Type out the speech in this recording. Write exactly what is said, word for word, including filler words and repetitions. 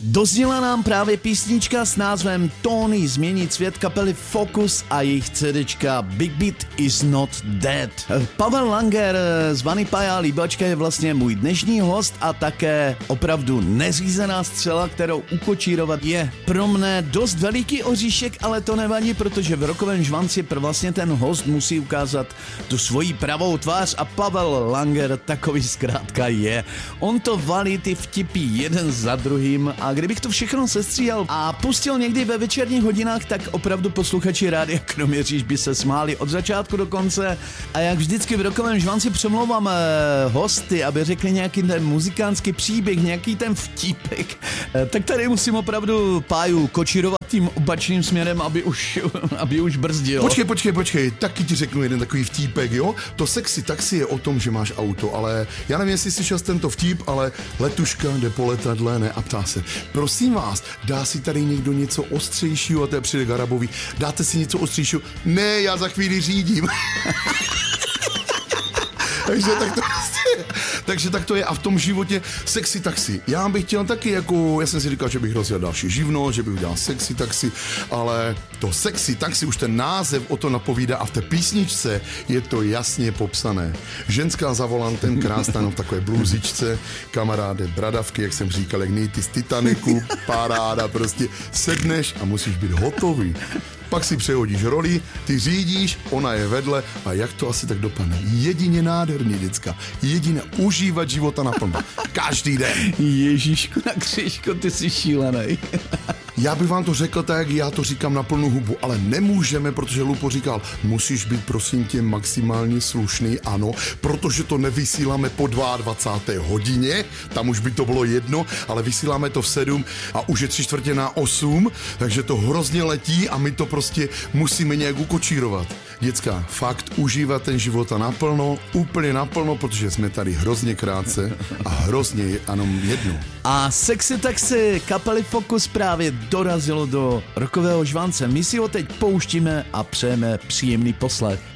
Dozněla nám právě písnička s názvem Tóny změnit svět kapely Focus a jejich CDčka Big Beat is not dead. Pavel Langer z Vanipaja Líbačka je vlastně můj dnešní host a také opravdu neřízená střela, kterou ukočírovat je pro mne dost veliký oříšek, ale to nevadí, protože v Rokovém žvanci vlastně ten host musí ukázat tu svoji pravou tvář a Pavel Langer takový zkrátka je. On to valí ty vtipy jeden za druhým a kdybych to všechno sestříhal a pustil někdy ve večerních hodinách, tak opravdu posluchači Rádia Kroměříž by se smáli od začátku do konce. A jak vždycky v Rokovém žvanci přemlouvám eh, hosty, aby řekli nějaký ten muzikánský příběh, nějaký ten vtípek, eh, tak tady musím opravdu Páju kočírovat tím opačným směrem, aby už, aby už brzdil. Počkej, počkej, počkej, taky ti řeknu jeden takový vtípek, jo? To sexy taxi je o tom, že máš auto, ale já nevím, jestli slyšel jsi tento vtip, ale letuška jde po letadle, ne, a ptá se, prosím vás, dá si tady někdo něco ostřejšího, a to je přijde Garabový, dáte si něco ostřejšího? Ne, já za chvíli řídím. Takže tak to Takže tak to je a v tom životě sexy taxi. Já bych chtěl taky jako, já jsem si říkal, že bych rozjel další živno, že bych udělal sexy taxi, ale to sexy taxi, už ten název o to napovídá a v té písničce je to jasně popsané. Ženská za volantem, krásná, no v takové bluzičce, kamaráde, bradavky, jak jsem říkal, jak nejty z Titaniku, paráda, prostě sedneš a musíš být hotový. Pak si přehodíš roli, ty řídíš, ona je vedle a jak to asi tak dopadne? Jedině nádherný, děcka. Jedině užívat života naplno. Každý den. Ježíšku na křížku, ty jsi šílenej. Já bych vám to řekl tak, jak já to říkám na plnou hubu, ale nemůžeme, protože Lupo říkal, musíš být prosím tě maximálně slušný, ano, protože to nevysíláme po dvacáté druhé hodině, tam už by to bylo jedno, ale vysíláme to v sedm a už je tři čtvrtě na osm, takže to hrozně letí a my to prostě musíme nějak ukočírovat. Děcka, fakt užívat ten život a naplno, úplně naplno, protože jsme tady hrozně krátce a hrozně jenom jedno. A sexy taxi kapely Focus právě dorazilo do Rokového žvance. My si ho teď pouštíme a přejeme příjemný poslech.